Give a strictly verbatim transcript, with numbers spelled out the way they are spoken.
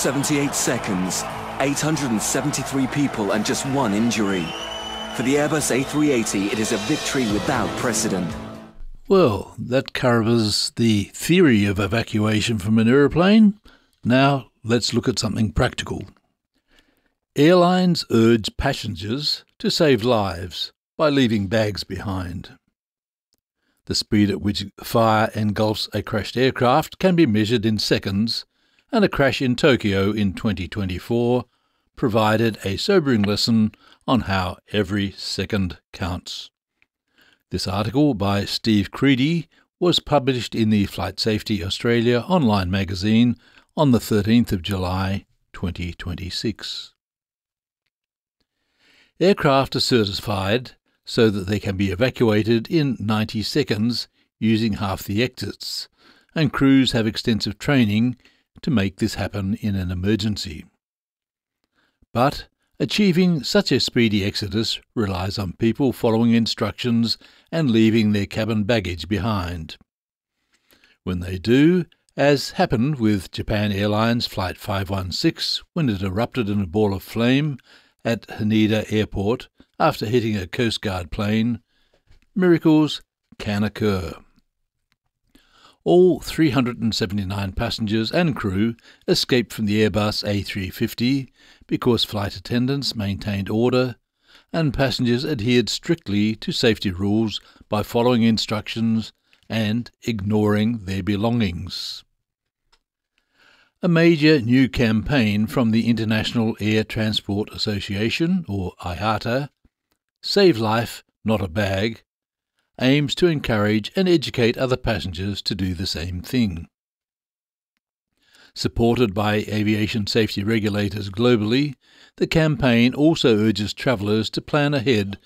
seventy-eight seconds, eight hundred seventy-three people and just one injury. For the Airbus A three eighty, it is a victory without precedent. Well, that covers the theory of evacuation from an aeroplane. Now let's look at something practical. Airlines urge passengers to save lives by leaving bags behind. The speed at which fire engulfs a crashed aircraft can be measured in seconds, and a crash in Tokyo in twenty twenty-four provided a sobering lesson on how every second counts. This article by Steve Creedy was published in the Flight Safety Australia online magazine on the thirteenth of July twenty twenty-six. Aircraft are certified so that they can be evacuated in ninety seconds using half the exits, and crews have extensive training to make this happen in an emergency. But achieving such a speedy exodus relies on people following instructions and leaving their cabin baggage behind. When they do, as happened with Japan Airlines Flight five one six when it erupted in a ball of flame at Haneda Airport after hitting a Coast Guard plane, miracles can occur. All three hundred seventy-nine passengers and crew escaped from the Airbus A three fifty because flight attendants maintained order and passengers adhered strictly to safety rules by following instructions and ignoring their belongings. A major new campaign from the International Air Transport Association, or I A T A, Save Life, Not a Bag, aims to encourage and educate other passengers to do the same thing. Supported by aviation safety regulators globally, the campaign also urges travellers to plan ahead